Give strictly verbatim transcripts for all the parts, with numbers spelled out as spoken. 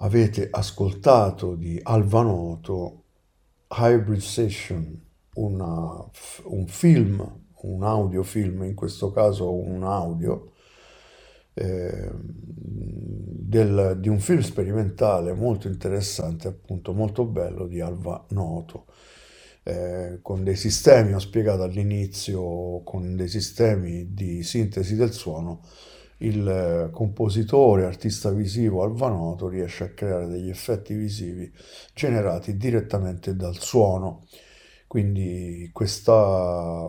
avete ascoltato di Alva Noto Hybrid Session, una- un film, un audiofilm, in questo caso un audio, eh, del- di un film sperimentale molto interessante, appunto molto bello, di Alva Noto, eh, con dei sistemi, ho spiegato all'inizio, con dei sistemi di sintesi del suono. Il eh, compositore, artista visivo Alva Noto riesce a creare degli effetti visivi generati direttamente dal suono. Quindi questa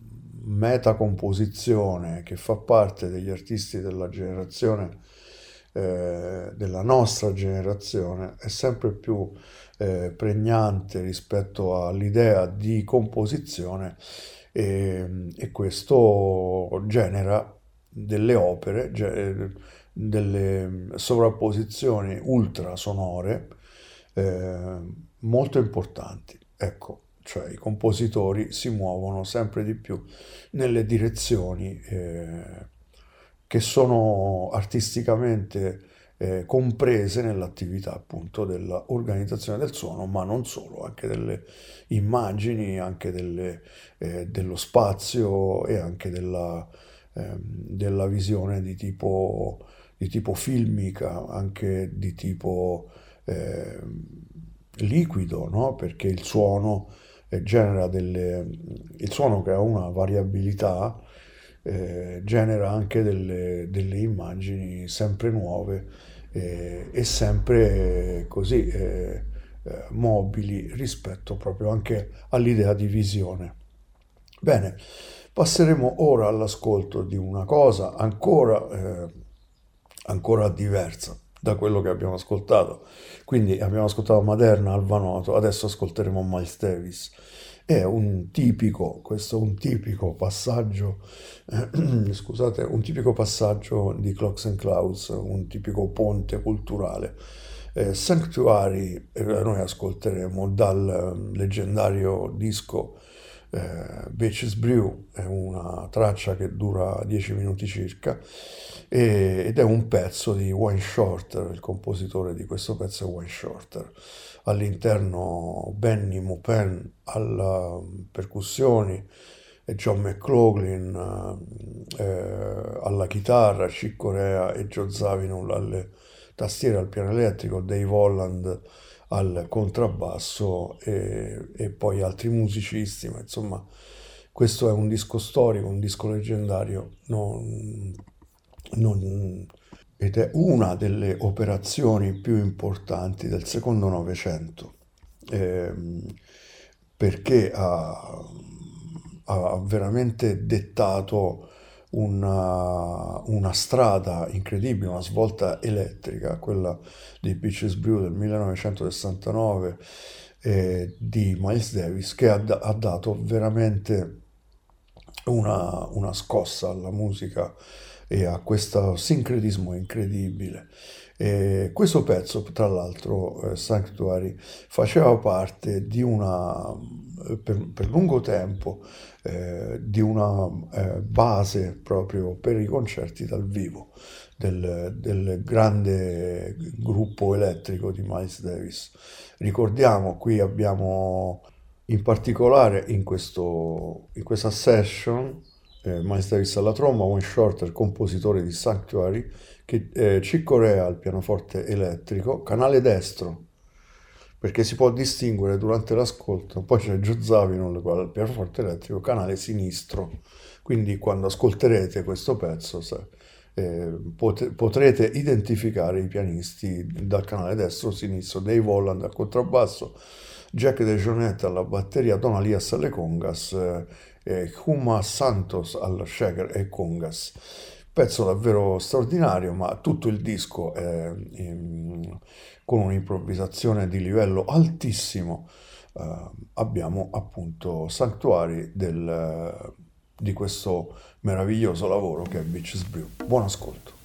metacomposizione che fa parte degli artisti della generazione, eh, della nostra generazione, è sempre più eh, pregnante rispetto all'idea di composizione e, e questo genera delle opere, ge- delle sovrapposizioni ultrasonore eh, molto importanti. Ecco, cioè i compositori si muovono sempre di più nelle direzioni eh, che sono artisticamente eh, comprese nell'attività appunto dell'organizzazione del suono, ma non solo, anche delle immagini, anche delle, eh, dello spazio e anche della, ehm, della visione di tipo, di tipo filmica, anche di tipo ehm, liquido, no? Perché il suono eh, genera delle, il suono che ha una variabilità eh, genera anche delle, delle immagini sempre nuove eh, e sempre così eh, eh, mobili rispetto proprio anche all'idea di visione. Bene, passeremo ora all'ascolto di una cosa ancora, eh, ancora diversa da quello che abbiamo ascoltato. Quindi abbiamo ascoltato Maderna, Alva Noto, adesso ascolteremo Miles Davis. È un tipico, questo è un tipico passaggio, eh, scusate, un tipico passaggio di Clocks and Clouds, un tipico ponte culturale. Eh, Sanctuary, eh, noi ascolteremo dal eh, leggendario disco eh, Bitches Brew, è una traccia che dura dieci minuti circa e- ed è un pezzo di Wayne Shorter, il compositore di questo pezzo è Wayne Shorter. All'interno Benny Maupin alla percussioni e John McLaughlin eh, eh, alla chitarra, Chick Corea e Joe Zawinul alle tastiere al piano elettrico, Dave Holland al contrabbasso e, e poi altri musicisti, ma insomma questo è un disco storico, un disco leggendario, non, non- ed è una delle operazioni più importanti del secondo Novecento, ehm, perché ha, ha veramente dettato una, una strada incredibile, una svolta elettrica, quella di Beaches Brew del millenovecentosessantanove eh, di Miles Davis, che ha, da- ha dato veramente una, una scossa alla musica e a questo sincretismo incredibile. E questo pezzo, tra l'altro, eh, Sanctuary, faceva parte di una, eh, per, per lungo tempo, eh, di una eh, base proprio per i concerti dal vivo del, del grande gruppo elettrico di Miles Davis. Ricordiamo, qui abbiamo in particolare in, questo, in questa session eh, Miles Davis alla tromba, Wayne Shorter, compositore di Sanctuary, che, eh, Chick Corea al pianoforte elettrico, canale destro, perché si può distinguere durante l'ascolto, poi c'è Joe Zawinul al pianoforte elettrico, canale sinistro, quindi quando ascolterete questo pezzo sa- eh, pot- potrete identificare i pianisti dal canale destro o sinistro, Dave Holland al contrabbasso, Jack DeJohnette alla batteria, Don Alias alle congas, eh, e Huma Santos al shaker e congas. Pezzo davvero straordinario, ma tutto il disco è in- con un'improvvisazione di livello altissimo. Eh, abbiamo appunto Sanctuary del, di questo meraviglioso lavoro che è Beaches Brew. Buon ascolto.